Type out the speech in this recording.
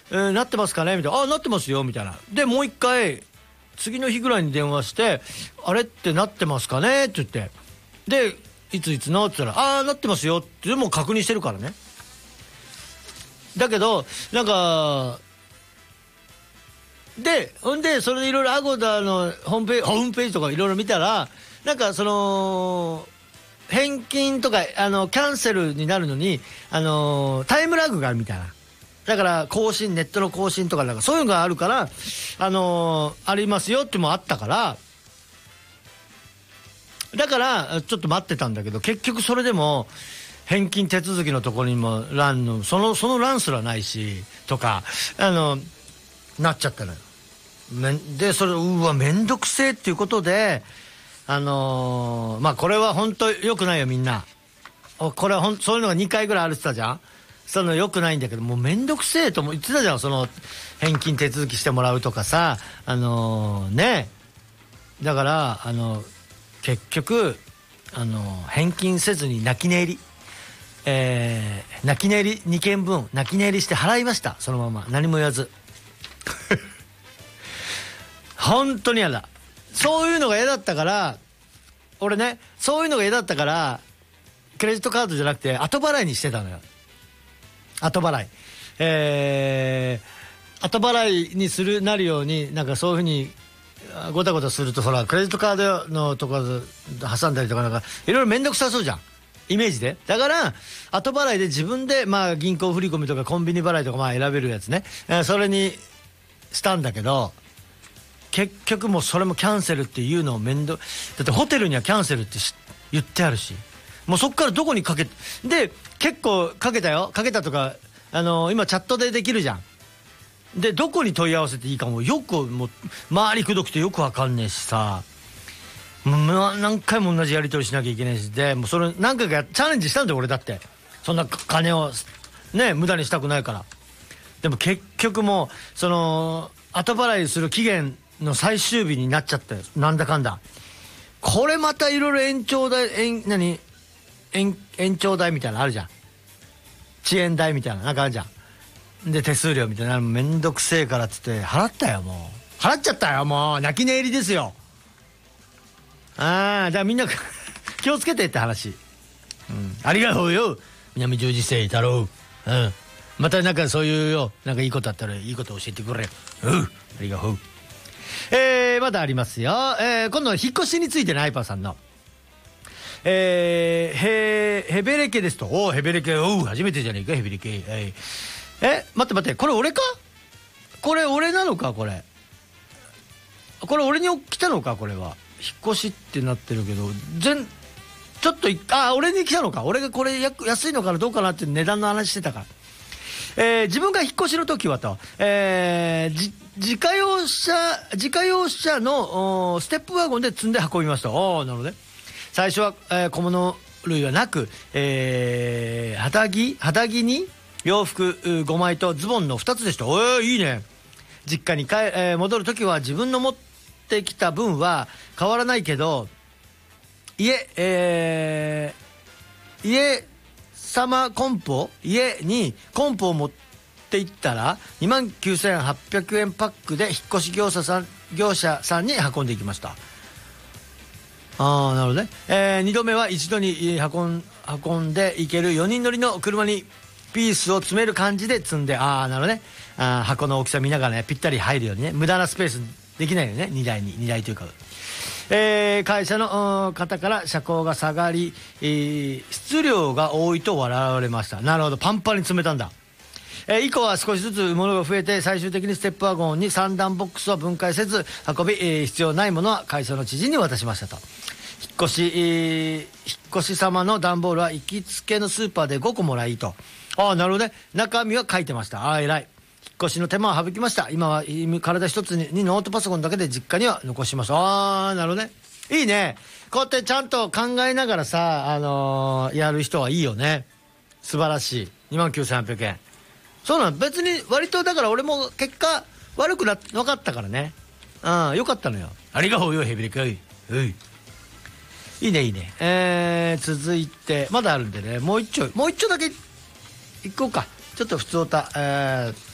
なってますかねみたいな。あ、なってますよみたいな。でもう一回次の日ぐらいに電話して、あれってなってますかねって言って、でいついつのって言ったら、ああなってますよってもう確認してるからね。だけどなんかで、ほんでそれでいろいろアゴダのホームページとかいろいろ見たら、なんかその返金とかキャンセルになるのにタイムラグがあるみたいな。だからネットの更新とかなんかそういうのがあるから、ありますよってもあったから、だからちょっと待ってたんだけど、結局それでも返金手続きのところにも欄のその欄すらないしとかなっちゃったのよ。でそれめんどくせえっていうことで、まあこれは本当良くないよみんな。これはそういうのが2回ぐらいあるって言ったじゃん。その良くないんだけど、もうめんどくせえとも言ってたじゃん。その返金手続きしてもらうとかさ、ね。だから結局返金せずに泣き寝入り、泣き寝入り2件分泣き寝入りして払いました。そのまま何も言わず本当に嫌だ。そういうのが嫌だったから、俺ね、そういうのが嫌だったからクレジットカードじゃなくて後払いにしてたのよ。後払い、後払いになるように、なんかそういうふうにごたごたすると、ほらクレジットカードのとこ挟んだりとかなんかいろいろ面倒くさそうじゃん、イメージで。だから後払いで自分でまあ銀行振込とかコンビニ払いとかまあ選べるやつね、それにしたんだけど、結局もうそれもキャンセルっていうのをだってホテルにはキャンセルって言ってあるし、もうそっからどこにで結構かけたよ。かけたとか今チャットでできるじゃん。でどこに問い合わせていいかもよくもう周りくどくてよくわかんねえしさ、何回も同じやり取りしなきゃいけないし、でもうそれ何回かチャレンジしたんだよ俺だって。そんな金をね無駄にしたくないから。でも結局もうその後払いする期限の最終日になっちゃったよ、なんだかんだ。これまたいろいろ延長代みたいなのあるじゃん。遅延代みたいななんかあるじゃん。で手数料みたいなのめんどくせえからっつって払ったよ。もう払っちゃったよ。もう泣き寝入りですよ。だからみんな気をつけてって話。ありがとうよ南十字星太郎。またなんかそういうよ、なんかいいことあったらいいこと教えてくれ。ありがとう。まだありますよ。今度は引っ越しについてね、ハイパーさんのヘベレケですと。ヘベレケ、初めてじゃねえかヘベレケ。待って、これ俺か？これ俺なのか？これ俺に来たのか？これは引っ越しってなってるけど、ちょっと俺に来たのか？俺がこれ安いのかなどうかなって値段の話してたから。自分が引っ越しの時はと、自家用車のステップワゴンで積んで運びました。なるほどね。最初は、小物類はなく、肌着に洋服5枚とズボンの2つでした。いいね。実家に戻る時は自分の持ってきた分は変わらないけど、家にコンポを持って行ったら 29,800 円パックで引っ越し業者さんに運んでいきました。なるほどね。2度目は一度に運んでいける4人乗りの車にピースを詰める感じで積んで、なるほどね。箱の大きさ見ながらね、ぴったり入るようにね、無駄なスペースできないよね。2台というか、会社の方から車高が下がり、質量が多いと笑われました。なるほど、パンパンに詰めたんだ。以降は少しずつ物が増えて、最終的にステップワゴンに3段ボックスを分解せず運び、必要ないものは会社の知事に渡しましたと。引っ越し様の段ボールは行きつけのスーパーで5個もらいと。なるほどね。中身は書いてました。偉い。引っ越しの手間を省きました。今は体一つにノートパソコンだけで実家には残しました。なるほどね。いいね。こうやってちゃんと考えながらさ、やる人はいいよね。素晴らしい。29,800 円。そうなの。別に割とだから俺も結果悪く分かったからね。よかったのよ。ありがとうよヘビリカイ。いいね。続いてまだあるんでね、もう一丁だけ行こうか。ちょっと普通歌、